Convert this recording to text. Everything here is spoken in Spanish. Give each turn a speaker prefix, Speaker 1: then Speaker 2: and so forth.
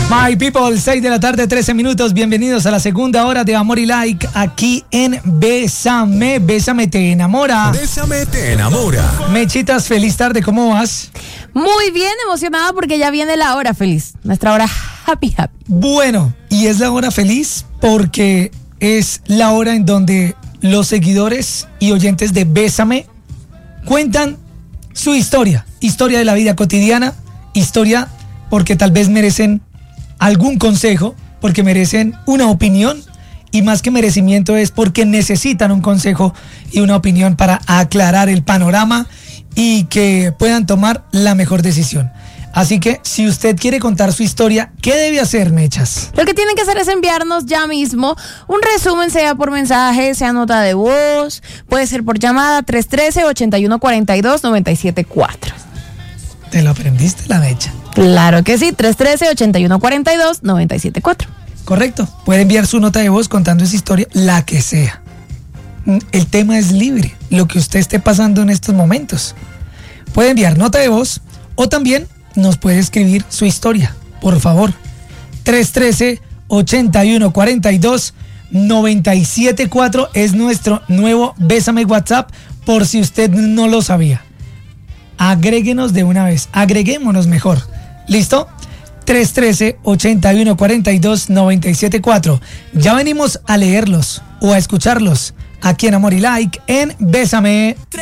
Speaker 1: My people, 6 de la tarde, 13 minutos. Bienvenidos a la segunda hora de Amor y Like aquí en Bésame. Bésame te enamora.
Speaker 2: Bésame te enamora.
Speaker 1: Mechitas, feliz tarde, ¿cómo vas?
Speaker 3: Muy bien, emocionada porque ya viene la hora feliz. Nuestra hora happy.
Speaker 1: Bueno, y es la hora feliz porque es la hora en donde los seguidores y oyentes de Bésame cuentan su historia. Historia de la vida cotidiana, historia porque tal vez merecen algún consejo, porque merecen una opinión, y más que merecimiento es porque necesitan un consejo y una opinión para aclarar el panorama y que puedan tomar la mejor decisión. Así que si usted quiere contar su historia, ¿qué debe hacer, Mechas?
Speaker 3: Lo que tienen que hacer es enviarnos ya mismo un resumen, sea por mensaje, sea nota de voz, puede ser por llamada 313-8142-974.
Speaker 1: ¿Te lo aprendiste, la Mecha?
Speaker 3: Claro que sí, 313-8142-974.
Speaker 1: Correcto. Puede enviar su nota de voz contando esa historia, la que sea. El tema es libre, lo que usted esté pasando en estos momentos. Puede enviar nota de voz o también nos puede escribir su historia, por favor. 313-8142-974 es nuestro nuevo Bésame WhatsApp, por si usted no lo sabía. Agréguenos de una vez, agreguémonos mejor. ¿Listo? 313-8142-974. Ya venimos a leerlos o a escucharlos aquí en Amor y Like en Bésame.